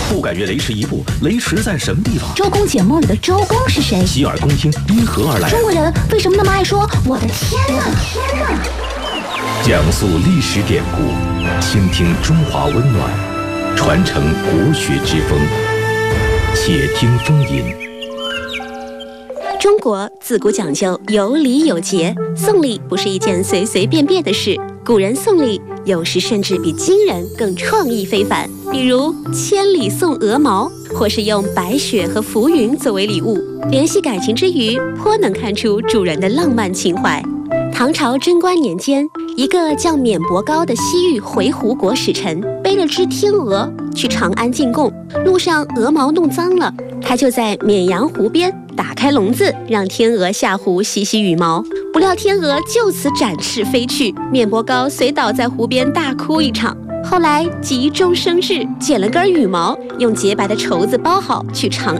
不敢越雷池一步，雷池在什么地方？ 周公解梦里的周公是谁？ 洗耳恭听，因何而来？ 中国人为什么那么爱说我的天哪？ 讲述历史典故，倾听中华温暖，传承国学之风。且听风吟。 中国自古讲究有礼有节，送礼不是一件随随便便的事。古人送礼有时甚至比今人更创意非凡，比如千里送鹅毛，或是用白雪和浮云作为礼物，联系感情之余，颇能看出主人的浪漫情怀。唐朝贞观年间，一个叫免伯高的西域回鹘国使臣背了只天鹅去长安进贡，路上鹅毛弄脏了，他就在沔阳湖边打开笼子，让天鹅下湖洗洗羽毛。不料天鹅就此展翅飞去，免伯高随倒在湖边大哭一场。后来急中生智，捡了根羽毛，用洁白的绸子包好，去长